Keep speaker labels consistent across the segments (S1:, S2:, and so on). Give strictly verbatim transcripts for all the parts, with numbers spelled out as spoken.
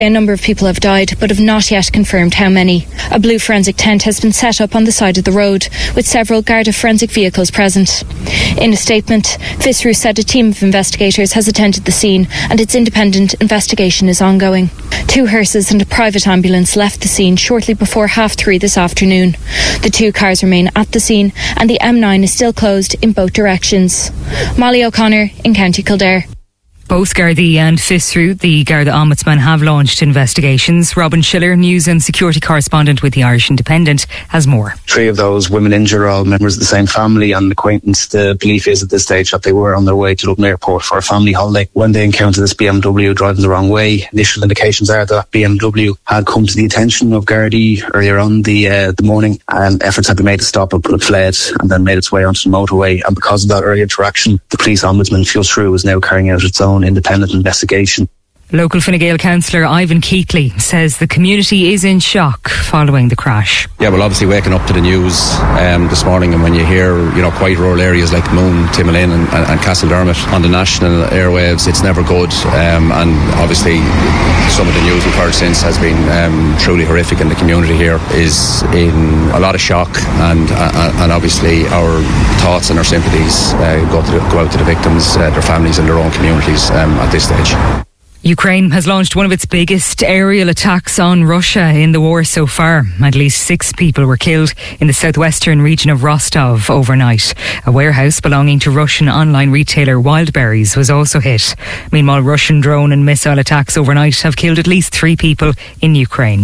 S1: A number of people have died, but have not yet confirmed how many. A blue forensic tent has been set up on the side of the road, with several Garda forensic vehicles present. In a statement, FISRU said a team of investigators has attended the scene and its independent investigation is ongoing. Two hearses and a private ambulance left the scene shortly before half three this afternoon. The two cars remain at the scene and the M nine is still closed in both directions. Molly O'Connor in County Kildare.
S2: Both Gardaí and FISRU, the Garda Ombudsman, have launched investigations. Robin Schiller, news and security correspondent with the Irish Independent, has more.
S3: Three of those women injured are all members of the same family and acquaintance. The belief is at this stage that they were on their way to Dublin Airport for a family holiday when they encountered this B M W driving the wrong way. Initial indications are that B M W had come to the attention of Gardaí earlier on the uh, the morning, and efforts had been made to stop it, but it fled and then made its way onto the motorway. And because of that early interaction, the police ombudsman, FISRU, is now carrying out its own independent investigation.
S2: Local Fine Gael councillor Ivan Keatley says the community is in shock following the crash.
S4: Yeah, well, obviously waking up to the news um, this morning, and when you hear, you know, quite rural areas like Moon, Timolin and, and, and Castledermot on the national airwaves, it's never good. Um, and obviously some of the news we've heard since has been um, truly horrific, and the community here is in a lot of shock, and uh, and obviously our thoughts and our sympathies uh, go, to the, go out to the victims, uh, their families and their own communities um, at this stage.
S2: Ukraine has launched one of its biggest aerial attacks on Russia in the war so far. At least six people were killed in the southwestern region of Rostov overnight. A warehouse belonging to Russian online retailer Wildberries was also hit. Meanwhile, Russian drone and missile attacks overnight have killed at least three people in Ukraine.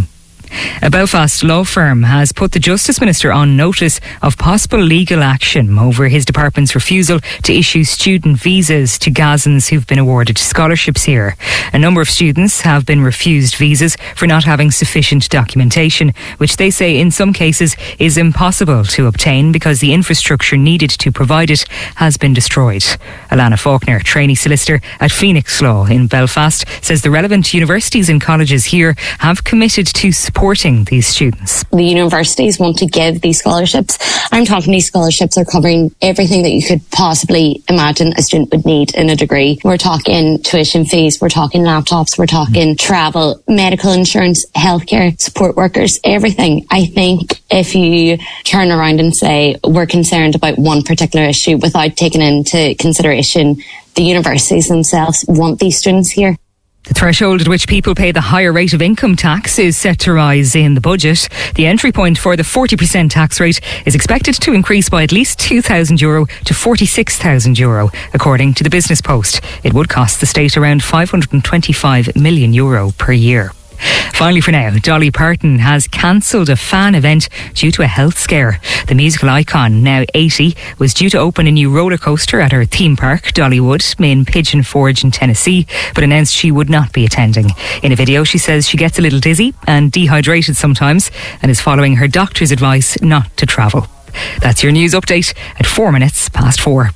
S2: A Belfast law firm has put the Justice Minister on notice of possible legal action over his department's refusal to issue student visas to Gazans who've been awarded scholarships here. A number of students have been refused visas for not having sufficient documentation, which they say in some cases is impossible to obtain because the infrastructure needed to provide it has been destroyed. Alana Faulkner, trainee solicitor at Phoenix Law in Belfast, says the relevant universities and colleges here have committed to supporting these students.
S5: The universities want to give these scholarships. I'm talking these scholarships are covering everything that you could possibly imagine a student would need in a degree. We're talking tuition fees, we're talking laptops, we're talking mm. travel, medical insurance, healthcare, support workers, everything. I think if you turn around and say we're concerned about one particular issue without taking into consideration the universities themselves want these students here.
S2: The threshold at which people pay the higher rate of income tax is set to rise in the budget. The entry point for the forty percent tax rate is expected to increase by at least two thousand euro to forty-six thousand euro, according to the Business Post. It would cost the state around five hundred twenty-five million euro per year. Finally for now, Dolly Parton has cancelled a fan event due to a health scare. The musical icon, now eighty, was due to open a new roller coaster at her theme park, Dollywood, in Pigeon Forge in Tennessee, but announced she would not be attending. In a video, she says she gets a little dizzy and dehydrated sometimes and is following her doctor's advice not to travel. That's your news update at four minutes past four.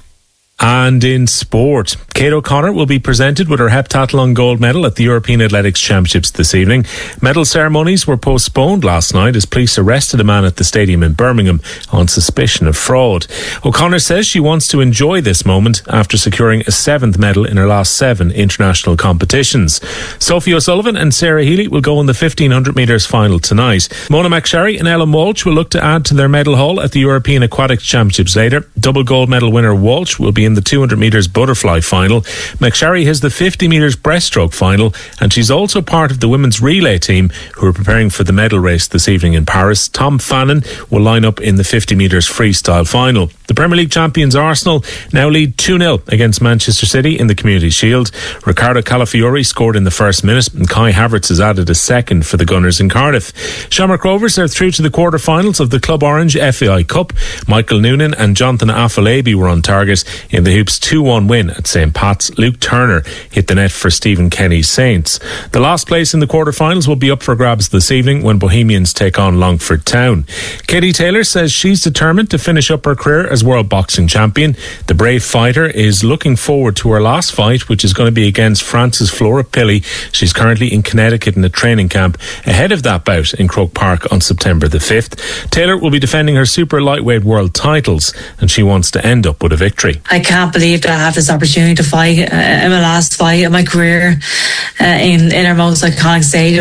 S6: And in sport, Kate O'Connor will be presented with her heptathlon gold medal at the European Athletics Championships this evening. Medal ceremonies were postponed last night as police arrested a man at the stadium in Birmingham on suspicion of fraud. O'Connor says she wants to enjoy this moment after securing a seventh medal in her last seven international competitions. Sophie O'Sullivan and Sarah Healy will go in the fifteen hundred metres final tonight. Mona McSherry and Ellen Walsh will look to add to their medal haul at the European Aquatics Championships later. Double gold medal winner Walsh will be in the two hundred metres butterfly final. McSherry has the fifty metres breaststroke final, and she's also part of the women's relay team who are preparing for the medal race this evening in Paris. Tom Fannin will line up in the fifty metres freestyle final. The Premier League champions Arsenal now lead two nil against Manchester City in the Community Shield. Ricardo Calafiori scored in the first minute and Kai Havertz has added a second for the Gunners in Cardiff. Shamrock Rovers are through to the quarter-finals of the Club Orange F A I Cup. Michael Noonan and Jonathan Afolabi were on target in the Hoops two one win at St Pat's. Luke Turner hit the net for Stephen Kenny's Saints. The last place in the quarter-finals will be up for grabs this evening when Bohemians take on Longford Town. Katie Taylor says she's determined to finish up her career as World Boxing Champion. The brave fighter is looking forward to her last fight, which is going to be against Frances Flora Pilley. She's currently in Connecticut in a training camp ahead of that bout in Croke Park on September the fifth. Taylor will be defending her super lightweight world titles and she wants to end up with a victory.
S7: I can't believe that I have this opportunity to fight uh, in my last fight of my career uh, in, in our most iconic stadium.